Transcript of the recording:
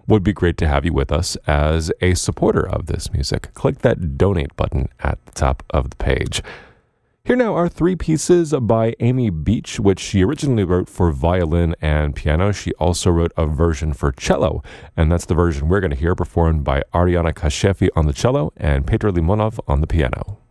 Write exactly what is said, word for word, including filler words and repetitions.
would be great to have you with us as a supporter of this music. Click that donate button at the top of the page. Here now are three pieces by Amy Beach, which she originally wrote for violin and piano. She also wrote a version for cello, and that's the version we're going to hear performed by Ariana Kashefi on the cello and Petr Limonov on the piano.